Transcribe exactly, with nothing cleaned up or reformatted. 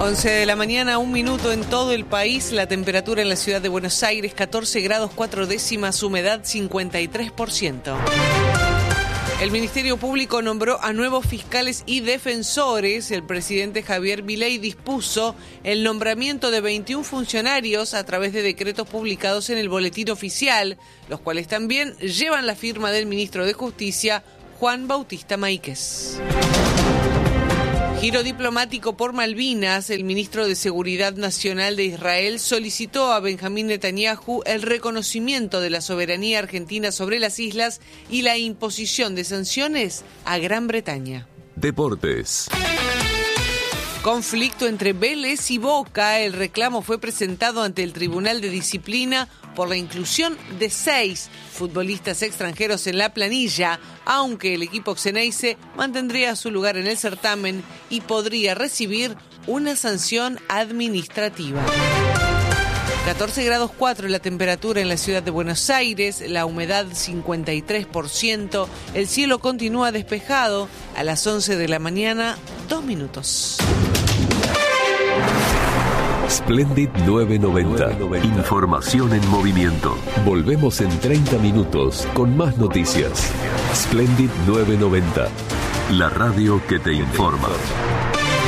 once de la mañana, un minuto en todo el país. La temperatura en la ciudad de Buenos Aires, catorce grados cuatro décimas, humedad cincuenta y tres por ciento. El Ministerio Público nombró a nuevos fiscales y defensores. El presidente Javier Milei dispuso el nombramiento de veintiún funcionarios a través de decretos publicados en el Boletín Oficial, los cuales también llevan la firma del ministro de Justicia, Juan Bautista Máiquez. Giro diplomático por Malvinas. El ministro de Seguridad Nacional de Israel solicitó a Benjamín Netanyahu el reconocimiento de la soberanía argentina sobre las islas y la imposición de sanciones a Gran Bretaña. Deportes. Conflicto entre Vélez y Boca. El reclamo fue presentado ante el Tribunal de Disciplina por la inclusión de seis futbolistas extranjeros en la planilla, aunque el equipo xeneize mantendría su lugar en el certamen y podría recibir una sanción administrativa. catorce grados cuatro la temperatura en la ciudad de Buenos Aires, la humedad cincuenta y tres por ciento, el cielo continúa despejado. A las once de la mañana, dos minutos. Splendid novecientos noventa. Información en movimiento. Volvemos en treinta minutos con más noticias. Splendid novecientos noventa. La radio que te informa.